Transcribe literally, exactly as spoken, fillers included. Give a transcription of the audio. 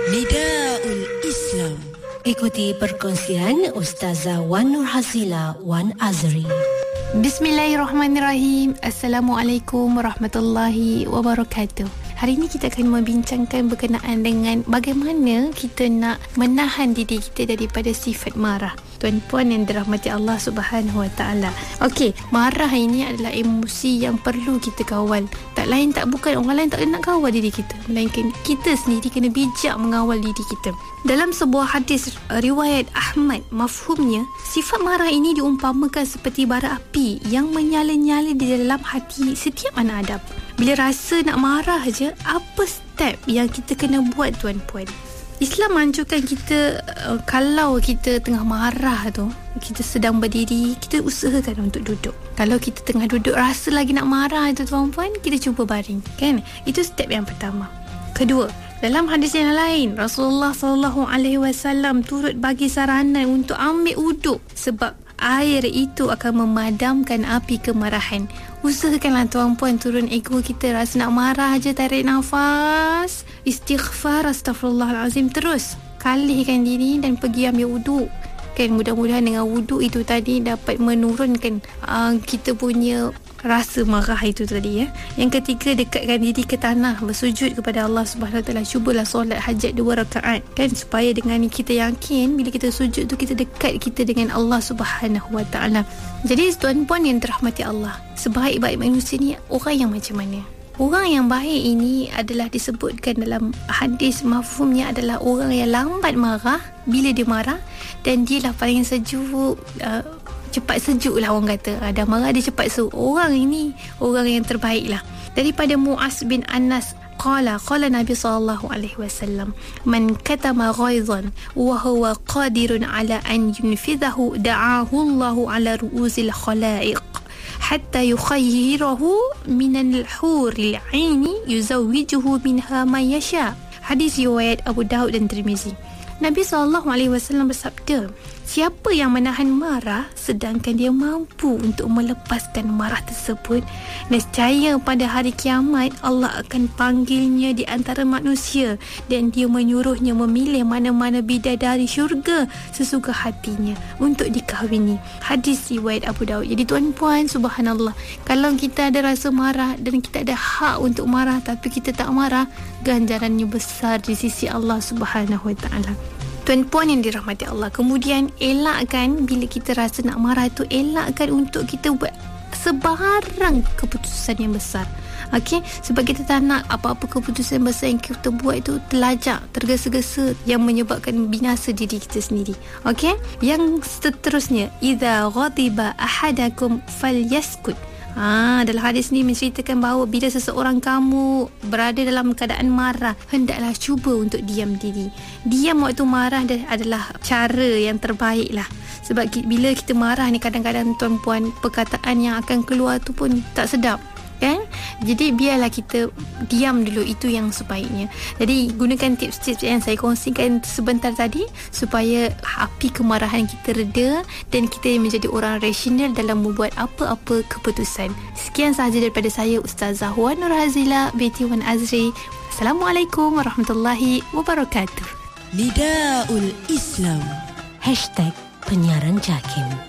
Nidaul Islam. Ikuti perkongsian Ustazah Wan Nur Hazila Wan Azri. Bismillahirrahmanirrahim. Assalamualaikum warahmatullahi wabarakatuh. Hari ini kita akan membincangkan berkenaan dengan bagaimana kita nak menahan diri kita daripada sifat marah. Tuan-puan yang dirahmati Allah Subhanahu Wa Taala. Okey, marah ini adalah emosi yang perlu kita kawal. Tak lain tak bukan orang lain tak nak kawal diri kita, melainkan kita sendiri kena bijak mengawal diri kita. Dalam sebuah hadis riwayat Ahmad, mafhumnya sifat marah ini diumpamakan seperti bara api yang menyala-nyala di dalam hati setiap anak Adam. Bila rasa nak marah aja, apa step yang kita kena buat, tuan-puan? Islam menganjurkan kita uh, kalau kita tengah marah tu, kita sedang berdiri, kita usahakan untuk duduk. Kalau kita tengah duduk rasa lagi nak marah tu, tuan-puan, kita cuba baring, kan? Itu step yang pertama. Kedua, dalam hadis yang lain, Rasulullah sallallahu alaihi wasallam turut bagi saranan untuk ambil wuduk sebab air itu akan memadamkan api kemarahan. Usahakanlah tuan-puan turun ego kita. Rasa nak marah aja, tarik nafas, istighfar, astaghfirullahalazim, terus kalihkan diri dan pergi ambil wuduk. Kan, mudah-mudahan dengan wuduk itu tadi dapat menurunkan uh, kita punya rasa marah itu tadi, ya. Yang ketiga, dekatkan diri ke tanah, bersujud kepada Allah Subhanahu Wa Taala. Cubalah solat hajat dua rakaat, kan, supaya dengan kita yakin bila kita sujud tu kita dekat kita dengan Allah Subhanahu Wa Taala. Jadi tuan-puan yang dirahmati Allah, sebaik-baik manusia ni orang yang macam mana? Orang yang baik ini adalah disebutkan dalam hadis, mafhumnya adalah orang yang lambat marah bila dia marah, dan dia lah paling sejuk, uh, cepat sejuk lah orang kata. Ada marah dia cepat sejuk. Orang ini orang yang terbaik lah. Daripada Mu'az bin Anas, Qala Qala Nabi sallallahu alaihi wasallam, man katama ghaizan wa huwa qadirun ala an yunfidhahu da'ahu Allahu ala ru'usil khalaiq hatta yukhayyirahu minal huril 'aini yuzawwijuhu minha ma yasha. Hadis riwayat Abu Daud dan Tirmizi. Nabi sallallahu alaihi wasallam bersabda, siapa yang menahan marah sedangkan dia mampu untuk melepaskan marah tersebut, nescaya pada hari kiamat Allah akan panggilnya di antara manusia dan dia menyuruhnya memilih mana-mana bidadari syurga sesuka hatinya untuk dikahwini. Hadis riwayat Abu Daud. Jadi tuan-puan, subhanallah, kalau kita ada rasa marah dan kita ada hak untuk marah tapi kita tak marah, ganjarannya besar di sisi Allah Subhanahu Wa Taala. Tuan-puan yang dirahmati Allah, kemudian elakkan bila kita rasa nak marah tu, elakkan untuk kita buat sebarang keputusan yang besar. Okey, sebab kita tak nak apa-apa keputusan besar yang kita buat itu terlajak, tergesa-gesa, yang menyebabkan binasa diri kita sendiri. Okey, yang seterusnya, idza ghadiba ahadakum falyaskut. Ah, dalam hadis ni menceritakan bahawa bila seseorang kamu berada dalam keadaan marah, hendaklah cuba untuk diam diri. Diam waktu marah adalah cara yang terbaik lah. Sebab bila kita marah ni, kadang-kadang tuan-puan, perkataan yang akan keluar tu pun tak sedap, kan? Jadi biarlah kita diam dulu, itu yang sebaiknya. Jadi gunakan tips-tips yang saya kongsikan sebentar tadi supaya api kemarahan kita reda dan kita menjadi orang rasional dalam membuat apa-apa keputusan. Sekian sahaja daripada saya, Ustazah Wan Nur Hazila binti Wan Azri. Assalamualaikum warahmatullahi wabarakatuh. Nidaul Islam. Hashtag Penyiaran Jakim.